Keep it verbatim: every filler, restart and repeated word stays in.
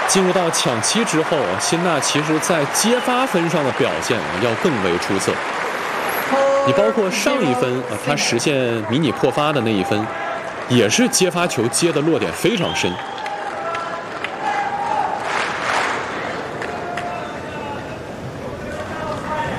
进入到抢七之后，辛纳其实在接发分上的表现要更为出色。你包括上一分啊，他实现迷你破发的那一分，也是接发球接的落点非常深。